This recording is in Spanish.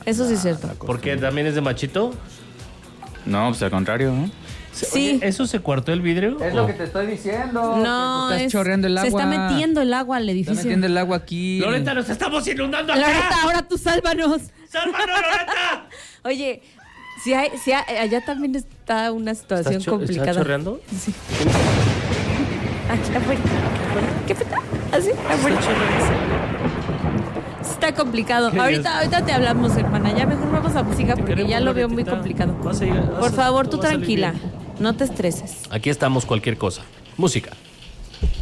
Eso sí es cierto. ¿Por qué? ¿También es de machito? No, pues al contrario, ¿no? Sí. Oye, ¿eso se cuartó el vidrio? Es lo que te estoy diciendo. No, Estás chorreando el agua. Se está metiendo el agua al Está edificio. metiendo el agua aquí. Loreta, nos estamos inundando acá. Loreta, ahora tú sálvanos. ¡Sálvanos, Loreta! Oye, allá también está una situación complicada. ¿Estás chorreando? Sí. Aquí afuera. ¿Qué pasa? ¿Así? Afuera. Está complicado. Ahorita te hablamos, hermana. Ya mejor vamos a música porque ya lo veo muy complicado. Por favor, tú tranquila. No te estreses. Aquí estamos, cualquier cosa. Música.